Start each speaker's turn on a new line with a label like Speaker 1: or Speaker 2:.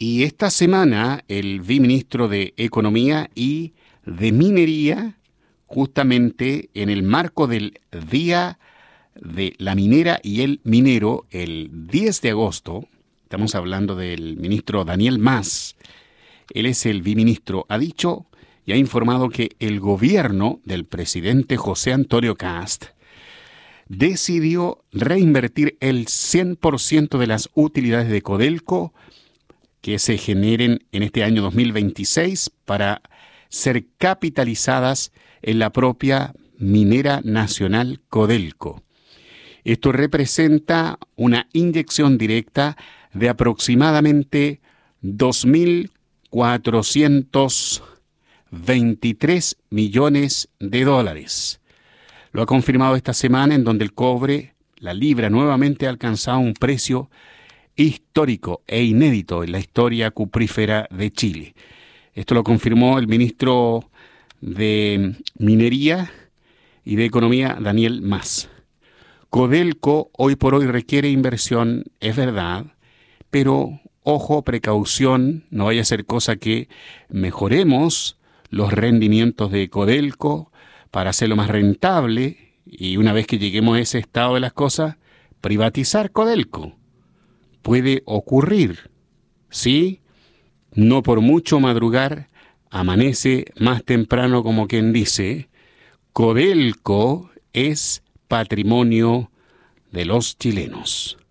Speaker 1: Y esta semana el viceministro de Economía y de Minería, justamente en el marco del Día de la Minera y el Minero, el 10 de agosto, estamos hablando del ministro Daniel Mas, él es el viceministro, ha dicho y ha informado que el gobierno del presidente José Antonio Kast decidió reinvertir el 100% de las utilidades de Codelco que se generen en este año 2026 para ser capitalizadas en la propia minera nacional Codelco. Esto representa una inyección directa de aproximadamente 2.423 millones de dólares. Lo ha confirmado esta semana, en donde el cobre, la libra, nuevamente ha alcanzado un precio histórico e inédito en la historia cuprífera de Chile. Esto lo confirmó el ministro de Minería y de Economía, Daniel Mas. Codelco hoy por hoy requiere inversión, es verdad, pero ojo, precaución, no vaya a ser cosa que mejoremos los rendimientos de Codelco para hacerlo más rentable y una vez que lleguemos a ese estado de las cosas, privatizar Codelco. Puede ocurrir, ¿sí? No por mucho madrugar, amanece más temprano, como quien dice. Codelco es patrimonio de los chilenos.